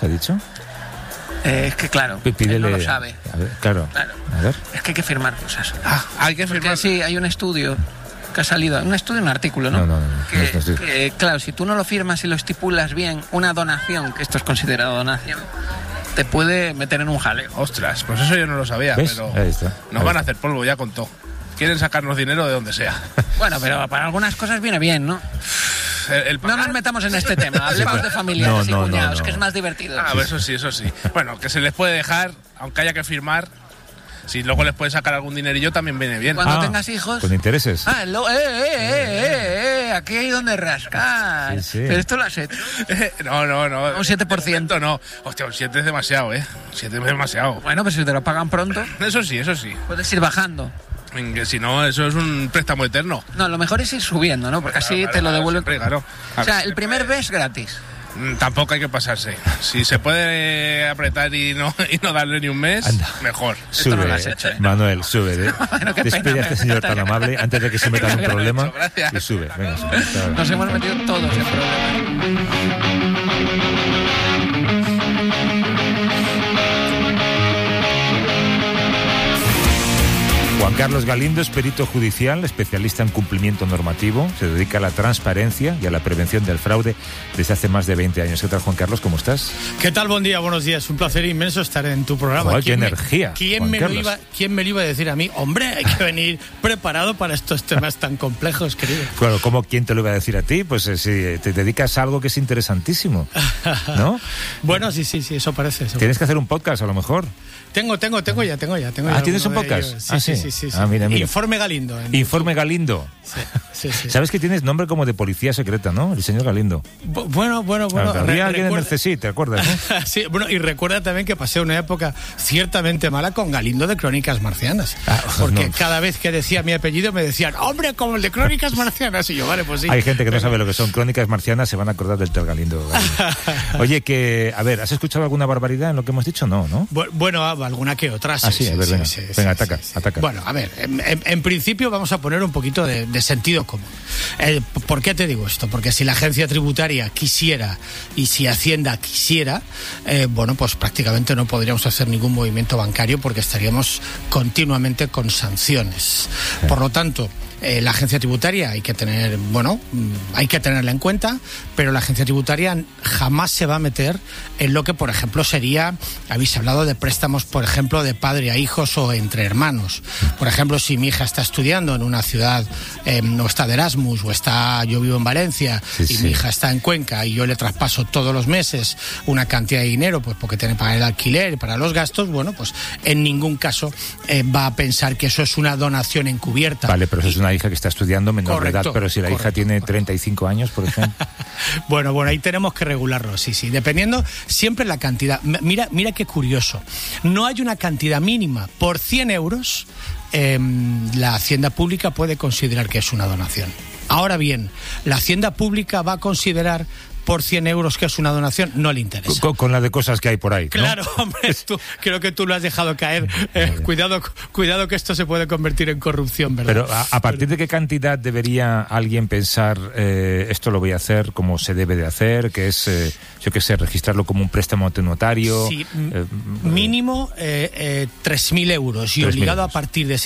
¿Te ha dicho? Es que claro, Pídele, él no lo sabe. A ver, claro. A ver. Es que hay que firmar cosas. Hay que firmar. Porque sí, hay un estudio que ha salido, un artículo, ¿no? No. Que, claro, si tú no lo firmas y lo estipulas bien, una donación, que esto es considerado donación, te puede meter en un jaleo. Ostras, pues eso yo no lo sabía, ¿ves? pero Ahí está. nos van a hacer polvo ya con todo. Quieren sacarnos dinero de donde sea. Bueno, pero para algunas cosas viene bien, ¿no? No nos metamos en este tema, hablemos de familiares y cuñados, que es más divertido. Eso sí. Bueno, que se les puede dejar, aunque haya que firmar. Si luego les puede sacar algún dinerillo, también viene bien. Cuando tengas hijos... Con intereses. Aquí hay donde rascar. Sí. Pero esto lo has hecho. No. Un 7%. No. Hostia, un 7 es demasiado, ¿eh? 7 es demasiado. Bueno, pues si te lo pagan pronto... Eso sí. Puedes ir bajando. Que si no, eso es un préstamo eterno. No, lo mejor es ir subiendo, ¿no? Porque así te lo devuelven. Siempre, claro. O sea, el primer mes gratis. Tampoco hay que pasarse. Si se puede apretar y no darle ni un mes, anda, mejor. Sube, no lo has hecho, ¿eh? Manuel, sube. Bueno, qué despide pena, a este señor tan amable antes de que se meta en un problema. Gracias. Y sube. Venga, sube. Nos hemos metido todos en problemas. Juan Carlos Galindo es perito judicial, especialista en cumplimiento normativo, se dedica a la transparencia y a la prevención del fraude desde hace más de 20 años. ¿Qué tal, Juan Carlos? ¿Cómo estás? ¿Qué tal? Buen día, buenos días. Un placer inmenso estar en tu programa. Joder, qué energía, ¿Quién me lo iba a decir a mí? Hombre, hay que venir preparado para estos temas tan complejos, querido. Claro, ¿quién te lo iba a decir a ti? Pues si te dedicas a algo que es interesantísimo, ¿no? Bueno, sí, eso parece. Tienes que hacer un podcast, a lo mejor. Tengo ya. ¿Tienes un podcast? Sí. Mira. Informe Galindo. Informe Galindo. Sí. Sabes que tienes nombre como de policía secreta, ¿no? El señor Galindo. Bueno. Había alguien en Mercesí, ¿te acuerdas? ¿No? Sí, bueno, y recuerda también que pasé una época ciertamente mala con Galindo de Crónicas Marcianas. Porque cada vez que decía mi apellido me decían, hombre, como el de Crónicas Marcianas. Y yo, vale, pues sí. Hay gente que no sabe lo que son Crónicas Marcianas, se van a acordar del tal Galindo. Oye, ¿has escuchado alguna barbaridad en lo que hemos dicho? No. Bueno, alguna que otra. Sí, a ver, venga, ataca. Bueno, a ver, en principio vamos a poner un poquito de sentido común. ¿Por qué te digo esto? Porque si la agencia tributaria quisiera y si Hacienda quisiera, pues prácticamente no podríamos hacer ningún movimiento bancario porque estaríamos continuamente con sanciones. Por lo tanto, la agencia tributaria hay que tenerla en cuenta, pero la agencia tributaria jamás se va a meter en lo que, por ejemplo, habéis hablado de préstamos, por ejemplo, de padre a hijos o entre hermanos. Por ejemplo, si mi hija está estudiando en una ciudad, o está de Erasmus, yo vivo en Valencia, mi hija está en Cuenca y yo le traspaso todos los meses una cantidad de dinero, pues porque tiene que pagar el alquiler y para los gastos, pues en ningún caso va a pensar que eso es una donación encubierta. Vale, pero eso es una hija que está estudiando menor de edad, pero si la hija tiene 35 años, por ejemplo. Bueno, ahí tenemos que regularlo, sí, dependiendo siempre la cantidad. Mira qué curioso. No hay una cantidad mínima. Por 100 euros, la Hacienda Pública puede considerar que es una donación. Ahora bien, la Hacienda Pública va a considerar por 100 euros que es una donación, no le interesa. Con la de cosas que hay por ahí, ¿no? Claro, hombre, creo que tú lo has dejado caer. Cuidado que esto se puede convertir en corrupción, ¿verdad? Pero ¿a partir de qué cantidad debería alguien pensar esto lo voy a hacer como se debe de hacer? Que es, registrarlo como un préstamo ante notario. Sí, mínimo 3.000 euros y obligado a partir de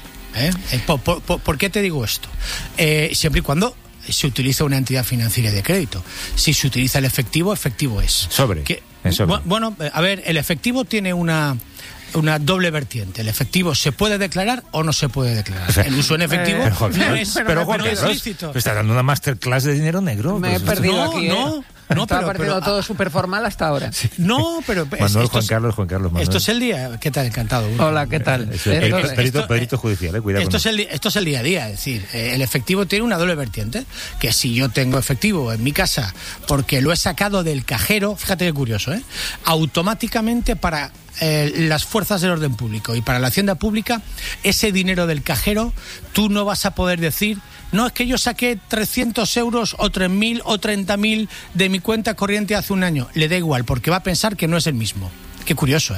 6.000. ¿Por qué te digo esto? Siempre y cuando se utiliza una entidad financiera de crédito. Si se utiliza el efectivo es. Sobre. Bueno, a ver, el efectivo tiene una doble vertiente. El efectivo se puede declarar o no se puede declarar. El uso en efectivo no es lícito. Está dando una masterclass de dinero negro. Me he perdido aquí. No, estaba perdiendo todo súper formal hasta ahora. Sí. No, pero... Manuel, Juan Carlos Manuel. Esto es el día... ¿Qué tal? Encantado. Hola, ¿qué tal? Perito judicial, cuidado. Esto es el día a día, es decir, el efectivo tiene una doble vertiente, que si yo tengo efectivo en mi casa porque lo he sacado del cajero, fíjate qué curioso, automáticamente para las fuerzas del orden público y para la Hacienda Pública, ese dinero del cajero, tú no vas a poder decir, no, es que yo saqué 300 euros o 3.000 o 30.000 de mi cuenta corriente hace un año. Le da igual, porque va a pensar que no es el mismo. Qué curioso, ¿eh?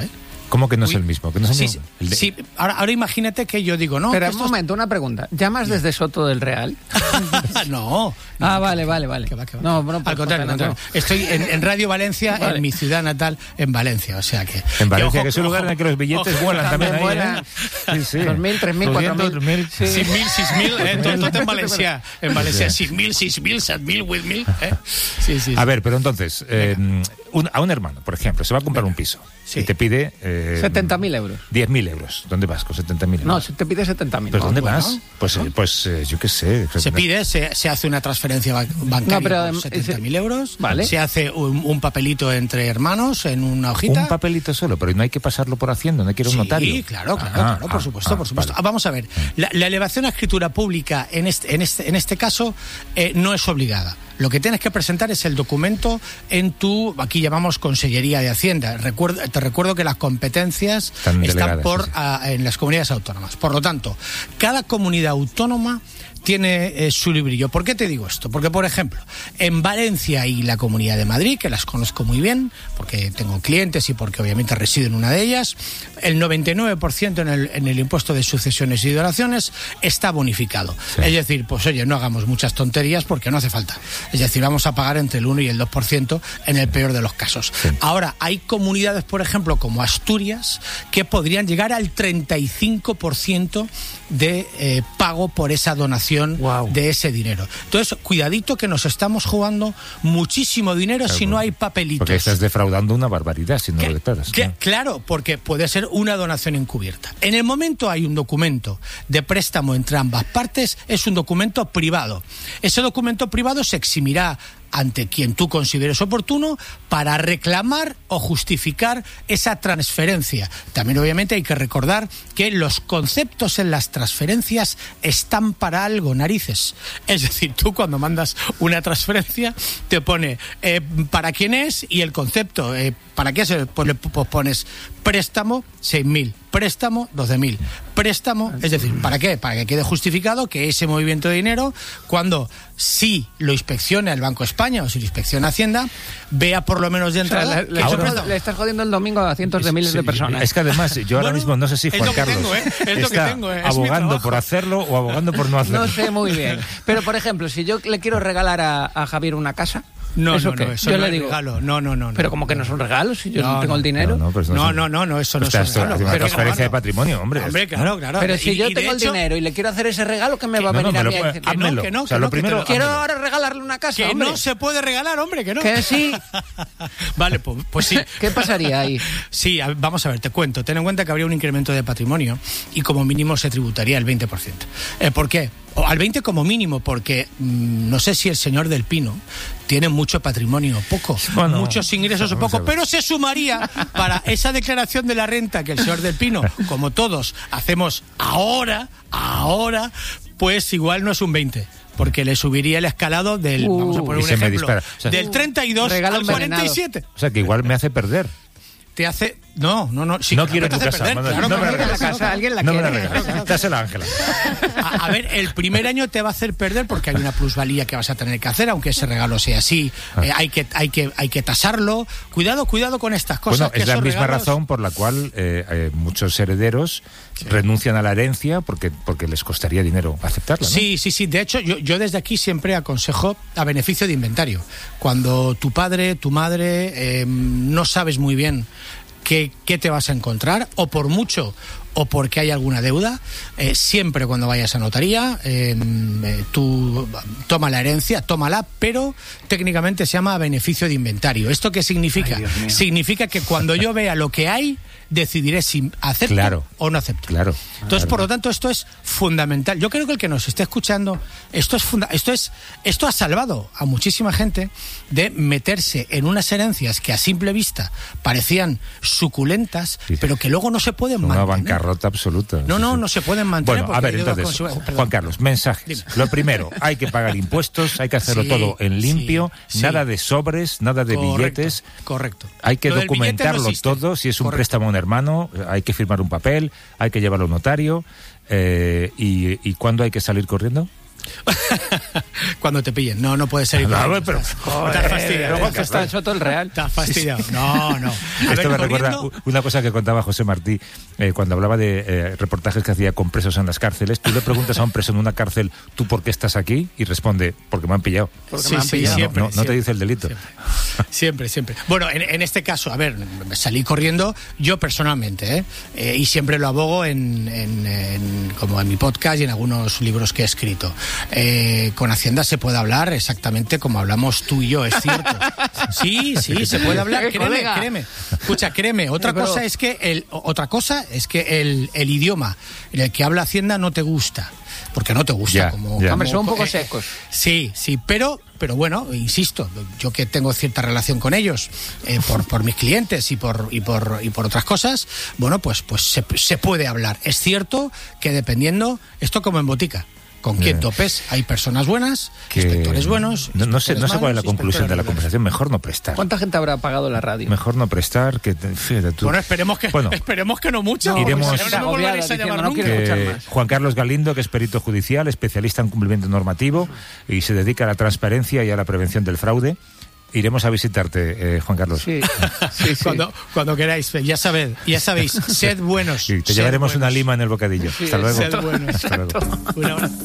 ¿Cómo que no es el mismo? ¿Que no es el mismo? Sí. Ahora imagínate que yo digo, no. Pero un momento, una pregunta. ¿Llamas desde Soto del Real? No. Vale. Que va. No, al contrario. Estoy en Radio Valencia, vale. En mi ciudad natal, en Valencia. O sea que. En Valencia, que es un lugar en el que los billetes vuelan también ahí. Sí. 2.000, 3.000, 4.000. 5.000, 6.000. Todo en Valencia. En Valencia, 5.000, 6.000, 7.000, 8.000. Sí. A ver, pero entonces, a un hermano, por ejemplo, se va a comprar un piso y te pide 70.000 euros. 10.000 euros. ¿Dónde vas con 70.000 euros? No, te pide 70.000. ¿Pero dónde vas? Pues yo qué sé. Se hace una transferencia bancaria por 70.000 euros. Vale. Se hace un papelito entre hermanos en una hojita. Un papelito solo, pero no hay que pasarlo por Hacienda, no hay que ir a un notario. Sí, claro, por supuesto. Vale. Vamos a ver, la elevación a escritura pública en este caso no es obligada. Lo que tienes que presentar es el documento en tu, aquí llamamos Consellería de Hacienda. Te recuerdo que las competencias están en las comunidades autónomas. Por lo tanto, cada comunidad autónoma tiene su librillo. ¿Por qué te digo esto? Porque, por ejemplo, en Valencia y la Comunidad de Madrid, que las conozco muy bien, porque tengo clientes y porque obviamente resido en una de ellas, el 99% en el impuesto de sucesiones y donaciones está bonificado. Sí. Es decir, pues oye, no hagamos muchas tonterías porque no hace falta. Es decir, vamos a pagar entre el 1 y el 2% en el peor de los casos. Sí. Ahora, hay comunidades, por ejemplo, como Asturias, que podrían llegar al 35% de pago por esa donación. Wow. De ese dinero. Entonces, cuidadito que nos estamos jugando muchísimo dinero si no hay papelitos. Porque estás defraudando una barbaridad si no lo declaras. Claro, porque puede ser una donación encubierta. En el momento hay un documento de préstamo entre ambas partes, es un documento privado. Ese documento privado se eximirá ante quien tú consideres oportuno para reclamar o justificar esa transferencia. También obviamente hay que recordar que los conceptos en las transferencias están para algo, narices. Es decir, tú cuando mandas una transferencia te pone para quién es y el concepto, ¿para qué se pues le pones préstamo 6.000, préstamo 12.000, préstamo, es decir, ¿para qué? Para que quede justificado que ese movimiento de dinero, cuando sí lo inspecciona el Banco de España o si lo inspecciona Hacienda, vea por lo menos de entrada. Le estás jodiendo el domingo a cientos de miles de personas. Es que además, yo ahora mismo no sé si Juan Carlos está abogando por hacerlo o abogando por no hacerlo. No sé muy bien. Pero, por ejemplo, si yo le quiero regalar a Javier una casa... No, eso yo no le es digo, regalo. No. Pero como que no es un regalo si yo no tengo el dinero. No, eso no es un regalo. Una transferencia de patrimonio, hombre. Claro. Pero si yo tengo el dinero y le quiero hacer ese regalo, ¿qué me va a venir a mí a decir? Házmelo. O sea, lo primero, quiero ahora regalarle una casa, hombre. No se puede regalar, hombre, que no. Que sí. Vale, pues sí. ¿Qué pasaría ahí? Sí, vamos a ver, te cuento. Ten en cuenta que habría un incremento de patrimonio y como mínimo se tributaría el 20%. ¿Por qué? O al 20 como mínimo, porque no sé si el señor del Pino tiene mucho patrimonio o poco, muchos ingresos o poco, pero se sumaría para esa declaración de la renta que el señor del Pino, como todos, hacemos ahora, pues igual no es un 20. Porque le subiría el escalado del, vamos a poner un ejemplo, del 32 al 47. O sea, que igual me hace perder. Te hace... No. Si no quiero tu casa. No me regalas la casa. Alguien la quiere. Dásela a Ángela. A ver, el primer año te va a hacer perder porque hay una plusvalía que vas a tener que hacer, aunque ese regalo sea así. Hay que tasarlo. Cuidado con estas cosas. Bueno, es la misma razón por la cual muchos herederos renuncian a la herencia porque les costaría dinero aceptarla, ¿no? Sí. De hecho, yo desde aquí siempre aconsejo a beneficio de inventario. Cuando tu padre, tu madre, no sabes muy bien qué te vas a encontrar, o por mucho o porque hay alguna deuda, siempre cuando vayas a notaría, tú toma la herencia, tómala, pero técnicamente se llama beneficio de inventario. ¿Esto qué significa? Significa que cuando yo vea lo que hay, decidiré si acepto o no acepto. Entonces, por lo tanto, esto es fundamental. Yo creo que el que nos esté escuchando, esto ha salvado a muchísima gente de meterse en unas herencias que a simple vista parecían suculentas, pero que luego no se pueden mantener. Una bancarrota absoluta. No se pueden mantener. Bueno, a ver, entonces, Juan Carlos, mensajes. Lo primero, hay que pagar impuestos, hay que hacerlo todo en limpio, nada de sobres, nada de billetes. Correcto. Hay que documentarlo todo, si es un préstamo a un hermano, hay que firmar un papel, hay que llevarlo a un notario. ¿Y cuándo hay que salir corriendo? Cuando te pillen. No puede ser. No, pero te has fastidiado. Luego que está en Soto el Real. Te has fastidiado. No. Esto me recuerda una cosa que contaba José Martí cuando hablaba de reportajes que hacía con presos en las cárceles. Tú le preguntas a un preso en una cárcel, ¿tú por qué estás aquí? Y responde, porque me han pillado. Porque me han pillado. Siempre, no te dice el delito. Siempre. Bueno, en este caso, a ver, salí corriendo yo personalmente, y siempre lo abogo como en mi podcast y en algunos libros que he escrito. Con Hacienda se puede hablar exactamente como hablamos tú y yo, es cierto. Sí, se puede hablar, créeme. Escucha, créeme, otra cosa es que el idioma en el que habla Hacienda no te gusta. Porque no te gusta. Hombre, son un poco secos. Sí, pero bueno, insisto, yo que tengo cierta relación con ellos, por mis clientes y por otras cosas, bueno, pues se puede hablar. Es cierto que dependiendo, esto como en botica, con quién topes, hay personas buenas, inspectores buenos. No sé cuál es la conclusión de la conversación. Mejor no prestar. ¿Cuánta gente habrá pagado la radio? Mejor no prestar, fíjate tú. Bueno, esperemos que no mucho. Iremos no me volveréis a llamar nunca. Juan Carlos Galindo, que es perito judicial, especialista en cumplimiento normativo y se dedica a la transparencia y a la prevención del fraude. Iremos a visitarte, Juan Carlos. Sí. Cuando queráis, ya sabéis, sed buenos. Sí, te llevaremos una lima en el bocadillo. Sí, hasta luego. Sed buenos. Hasta luego. Un abrazo.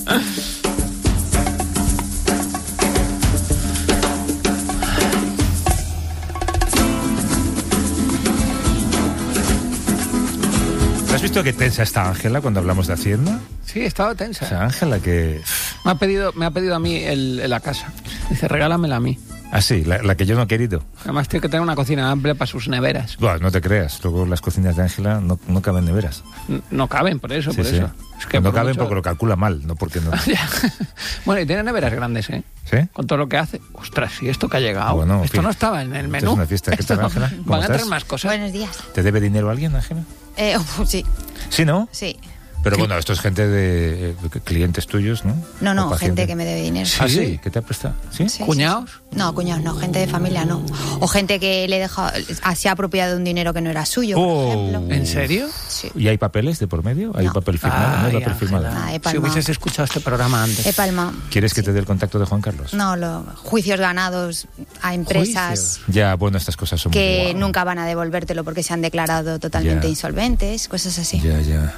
¿Has visto qué tensa está Ángela cuando hablamos de Hacienda? Sí, estaba tensa. O sea, Ángela que... Me ha pedido a mí la casa. Dice, regálamela a mí. Ah, sí, la que yo no he querido. Además tiene que tener una cocina amplia para sus neveras. Bueno, no te creas, luego las cocinas de Ángela no caben neveras. No caben, por eso. Sí. Es que no caben porque lo calcula mal, no porque no. Bueno, y tiene neveras grandes, ¿eh? ¿Sí? Con todo lo que hace. Ostras, ¿y esto que ha llegado? Bueno, esto no estaba en el menú. Es una fiesta. ¿Qué tal, Ángela? ¿Cómo Van a estás? traer más cosas. Buenos días. ¿Te debe dinero alguien, Ángela? Sí. ¿Sí, no? Sí. Pero bueno, esto es gente de clientes tuyos, ¿no? No, gente que me debe dinero. ¿Ah, sí? ¿Qué te ha prestado? ¿Sí? Sí, ¿Cuñados? sí. No, cuñados no, gente de familia no. O gente que le he dejado, se ha apropiado de un dinero que no era suyo, por ejemplo. ¿En serio? Sí. ¿Y hay papeles de por medio? ¿Hay No. papel firmado? ¿No hay papel Ángela. firmado? He Si palmado. hubieses escuchado este programa antes. He palmado. ¿Quieres que te dé el contacto de Juan Carlos? No, juicios ganados a empresas Ya, bueno, estas cosas son que muy... nunca van a devolvértelo porque se han declarado totalmente Ya. insolventes, cosas así. Ya.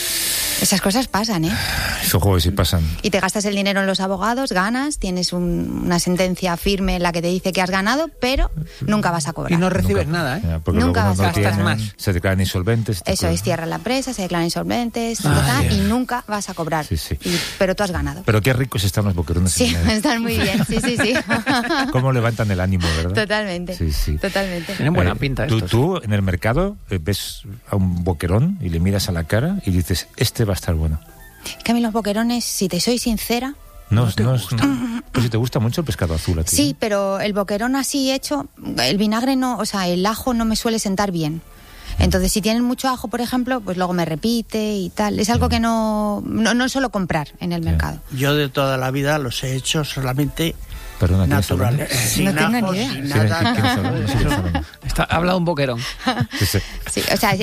Esas cosas pasan, ¿eh? Esos juegos sí pasan. Y te gastas el dinero en los abogados, ganas, tienes una sentencia firme en la que te dice que has ganado, pero nunca vas a cobrar. Y no recibes nada, ¿eh? Ya, porque Nunca luego vas a no gastar tienen, más. se declaran insolventes. Eso es, cierran la empresa, se declaran insolventes, y nunca vas a cobrar. Sí. Pero tú has ganado. Pero qué ricos están los boquerones. Sí, están muy bien, sí. Cómo levantan el ánimo, ¿verdad? Totalmente. Sí. Tienen Totalmente. buena pinta estos. Tú en el mercado ves a un boquerón y le miras a la cara y dices, este va a estar bueno. Es que a mí los boquerones, si te soy sincera... Pues si te gusta mucho el pescado azul a ti. Sí, pero el boquerón así hecho, el vinagre no, o sea, el ajo no me suele sentar bien. Entonces, si tienen mucho ajo, por ejemplo, pues luego me repite y tal. Es algo que no suelo comprar en el mercado. Yo de toda la vida los he hecho solamente Perdona, ¿quién está hablando? naturales. No Sin tengo ajos, ni idea. sin ¿Quién nada. está hablando? No sé quién está hablando. Habla un boquerón. Sí. Sí, o sea,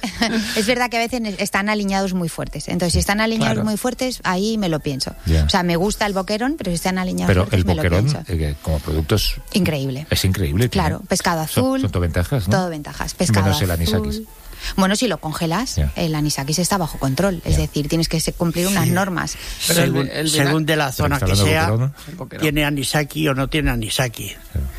es verdad que a veces están alineados muy fuertes. Entonces, si están alineados Claro. muy fuertes, ahí me lo pienso. Ya. O sea, me gusta el boquerón, pero si están alineados Pero fuertes, el me lo boquerón, pienso. como producto, Increíble. es increíble. Claro, pescado azul. Son todo ventajas, ¿no? Todo ventajas. Pescado Menos el azul. anisakis. Bueno, si lo congelas, Ya. el anisakis está bajo control. Es decir, tienes que cumplir unas normas. Pero Según de la zona está que hablando de sea, boquerón, El boquerón. tiene anisaki o no tiene anisaki.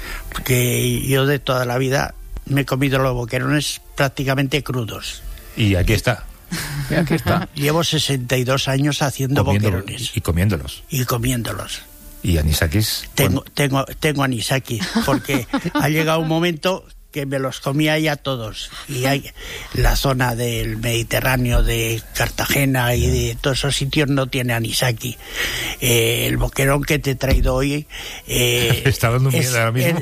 Porque yo de toda la vida me he comido los boquerones prácticamente crudos. Y aquí está, Y aquí está. Llevo 62 años haciendo comiéndolos boquerones y comiéndolos. y comiéndolos. Y anisakis. Tengo anisaki, porque ha llegado un momento que me los comía ya todos. Y hay la zona del Mediterráneo, de Cartagena y de todos esos sitios no tiene anisaki. El boquerón que te he traído hoy Está dando miedo ahora mismo.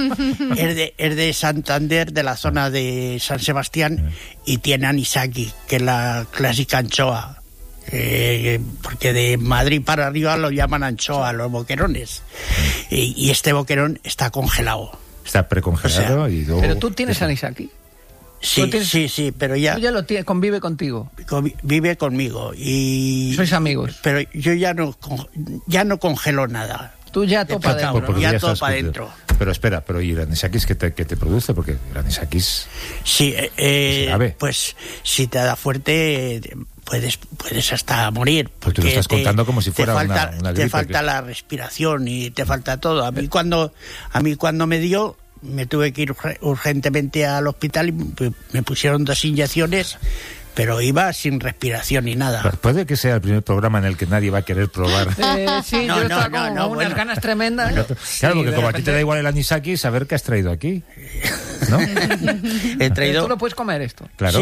es de Santander, de la zona de San Sebastián, y tiene anisaki, que es la clásica anchoa. Porque de Madrid para arriba lo llaman anchoa, los boquerones. Y este boquerón está congelado. Está precongelado O sea, y luego... Pero tú tienes anisaki. Sí, sí, pero ya... Tú ya lo tienes, convive contigo. Vive conmigo y... Sois amigos. Pero yo ya no congelo nada. Tú ya topa adentro. Ya topa adentro. Pero espera, ¿y el anisakis qué te produce? Porque el anisakis... Sí, pues si te da fuerte... Puedes hasta morir. Pues tú lo estás contando como si fuera una gripe. Te falta la respiración y te falta todo. A mí cuando me dio, me tuve que ir urgentemente al hospital y me pusieron 2 inyecciones, pero iba sin respiración ni nada. Pues puede que sea el primer programa en el que nadie va a querer probar. Sí, yo estaba con unas ganas tremendas. Claro, porque como a ti te da igual el anisakis, saber qué has traído aquí, ¿no? He traído... ¿Tú lo puedes comer esto? Claro.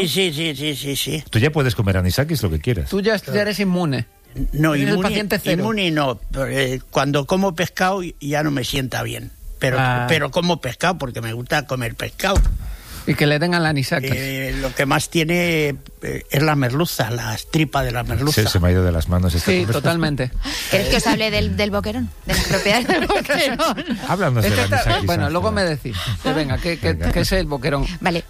Sí. Tú ya puedes comer anisakis lo que quieras. Tú ya eres inmune. No, eres el paciente cero. Inmune no. Cuando como pescado ya no me sienta bien. Pero como pescado porque me gusta comer pescado. Y que le den al anisakis. Lo que más tiene es la merluza, las tripas de la merluza. Se me ha ido de las manos esta Sí, totalmente. ¿Querés que os hable del boquerón? De las propiedades del boquerón. Háblanos del anisakis. Bueno, luego me decís. Venga, ¿qué es el boquerón? Vale.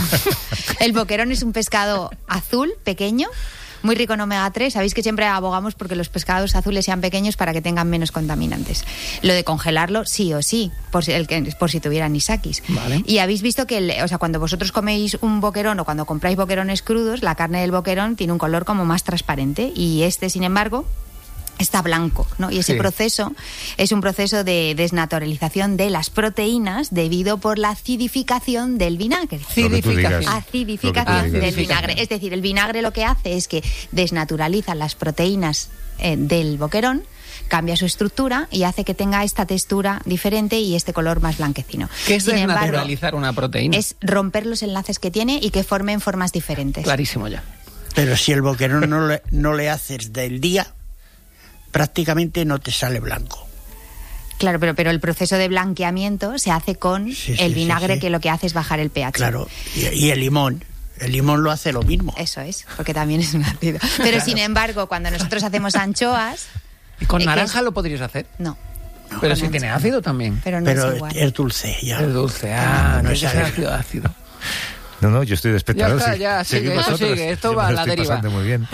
El boquerón es un pescado azul, pequeño, muy rico en omega 3. Sabéis que siempre abogamos porque los pescados azules sean pequeños para que tengan menos contaminantes. Lo de congelarlo, sí o sí, por si tuviera anisakis. Vale. Y habéis visto que, cuando vosotros coméis un boquerón o cuando compráis boquerones crudos, la carne del boquerón tiene un color como más transparente y sin embargo, está blanco, ¿no? Y ese proceso es un proceso de desnaturalización de las proteínas debido por la acidificación del vinagre. Acidificación del vinagre. Es decir, el vinagre lo que hace es que desnaturaliza las proteínas del boquerón, cambia su estructura y hace que tenga esta textura diferente y este color más blanquecino. ¿Qué es desnaturalizar una proteína? Es romper los enlaces que tiene y que formen formas diferentes. Clarísimo ya. Pero si el boquerón no le haces del día, prácticamente no te sale blanco. Claro, pero el proceso de blanqueamiento se hace con el vinagre, que lo que hace es bajar el pH. Claro, y el limón. El limón lo hace lo mismo. Eso es, porque también es un ácido. Pero sin embargo, cuando nosotros hacemos anchoas... ¿Y con naranja lo podrías hacer? No. Pero si tiene ácido también. Pero no es igual. Es dulce, ya. Es dulce, no es ácido. No, yo estoy de espectador. Ya está, sigue, esto va a la deriva. Pasando muy bien.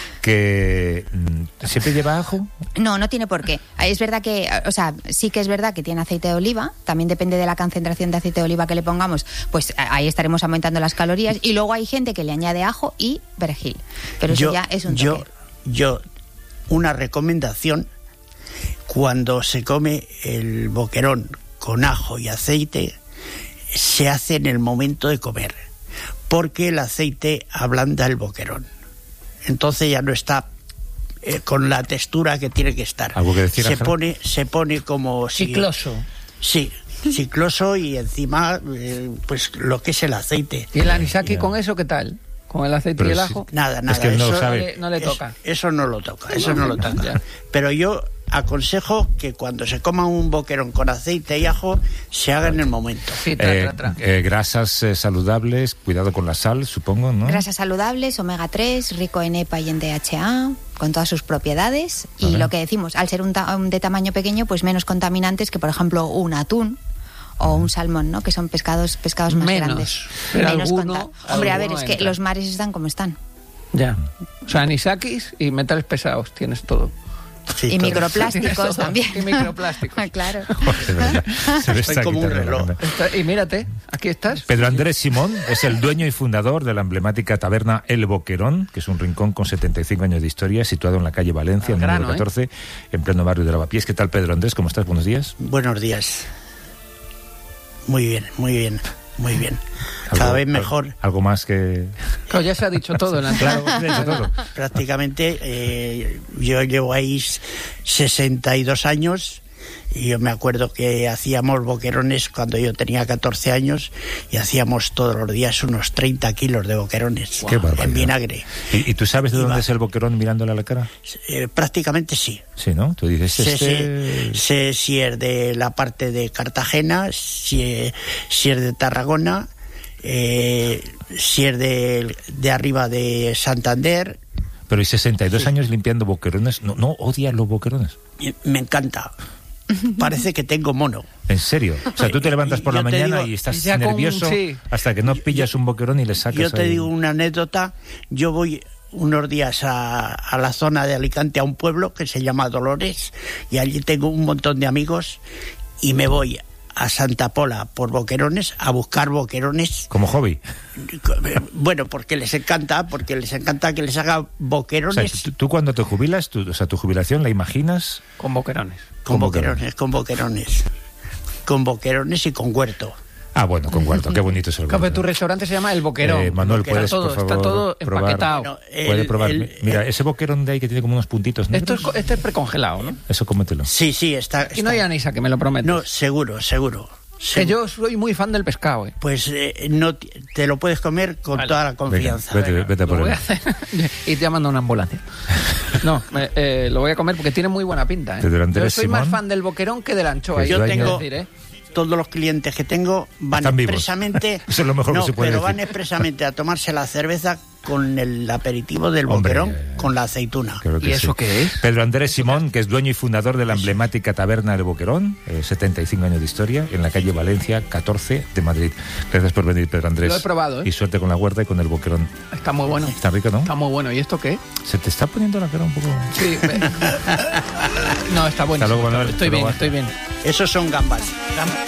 Que ¿siempre lleva ajo? No tiene por qué. Es verdad que, sí que es verdad que tiene aceite de oliva, también depende de la concentración de aceite de oliva que le pongamos, pues ahí estaremos aumentando las calorías, y luego hay gente que le añade ajo y perejil. Pero eso ya es un toque. Yo, una recomendación, cuando se come el boquerón con ajo y aceite, se hace en el momento de comer, porque el aceite ablanda el boquerón. Entonces ya no está con la textura que tiene que estar. ¿Algo que decir, se pone como... Chicloso. Sí, chicloso y encima pues lo que es el aceite. ¿Y el anisakis con eso qué tal? ¿Con el aceite y el ajo? Nada. Es que eso no le toca. Eso no lo toca, Pero yo aconsejo que cuando se coma un boquerón con aceite y ajo se haga en el momento. Sí, grasas saludables, cuidado con la sal, supongo, ¿no? Grasas saludables, omega 3, rico en EPA y en DHA, con todas sus propiedades. Y lo que decimos, al ser un de tamaño pequeño, pues menos contaminantes que, por ejemplo, un atún o un salmón, ¿no? Que son pescados más grandes. Pero menos Hombre, a ver, es entra. que los mares están como están. Ya. O sea, anisakis y metales pesados, tienes todo. Sí, y microplásticos también. Y microplásticos. Claro. Se me está como un quitando la reloj. gana. Y mírate, aquí estás. Pedro Andrés Simón es el dueño y fundador de la emblemática taberna El Boquerón, que es un rincón con 75 años de historia, situado en la calle Valencia, en el número 14, en pleno barrio de Lavapiés. ¿Qué tal, Pedro Andrés? ¿Cómo estás? Buenos días. Buenos días. Muy bien. Cada vez mejor. Algo más que... Claro, ya se ha dicho todo en la entrada. Claro, todo. Prácticamente yo llevo ahí 62 años y yo me acuerdo que hacíamos boquerones cuando yo tenía 14 años y hacíamos todos los días unos 30 kilos de boquerones en vinagre. ¿Y tú sabes de dónde es el boquerón mirándole a la cara? Prácticamente sí. Sí, ¿no? Tú dices Sé si es de la parte de Cartagena, si es de Tarragona, si es de arriba de Santander. Pero ¿y 62 años limpiando boquerones? ¿No odias los boquerones? Me encanta. parece que tengo mono. ¿En serio? O sea, tú te levantas por la Yo te mañana digo, y estás ya con- nervioso sí. hasta que no pillas un boquerón y le sacas. Yo te ahí. digo una anécdota. Yo voy unos días a la zona de Alicante, a un pueblo que se llama Dolores, y allí tengo un montón de amigos, y me voy a Santa Pola por boquerones, a buscar boquerones. Como hobby. Bueno, porque les encanta que les haga O sea, boquerones. tú cuando te jubilas, tu jubilación la imaginas Con boquerones. Con boquerones y con huerto. Ah, bueno, con huerto. Qué bonito es el Claro, huerto. tu restaurante se llama El Boquerón. Manuel, Está puedes, todo, por favor, está todo probar. empaquetado. Bueno, Puede probar. Mira, ese boquerón de ahí que tiene como unos puntitos negros. Este es precongelado, ¿no? Eso cómetelo. Sí, está. Y no hay anisa, que me lo prometes. No, seguro. Que yo soy muy fan del pescado, Pues no te lo puedes comer con Vale. toda la Venga, confianza. vete a Lo por voy él. a hacer. Y te mando una ambulancia. No, lo voy a comer porque tiene muy buena pinta. Pedro Andrés Yo soy más Simón, fan del boquerón que de la anchoa. que Yo dueño- tengo decir, todos los clientes que tengo van Están vivos. expresamente Eso es lo mejor que se puede pero decir. van expresamente a tomarse la cerveza con el aperitivo del Hombre, boquerón con la aceituna. Creo que ¿Y eso sí. qué es? Pedro Andrés Simón, que es dueño y fundador de la emblemática taberna del Boquerón, 75 años de historia, en la calle Valencia 14 de Madrid. Gracias por venir, Pedro Andrés. Lo he probado, ¿eh? Y suerte con la huerta y con el Boquerón. Está muy bueno. Está rico, ¿no? Está muy bueno. ¿Y esto qué? Se te está poniendo la cara un poco... Sí. No, está bueno. Hasta luego, Manuel. Estoy Hasta bien, luego. estoy bien. Esos son gambas.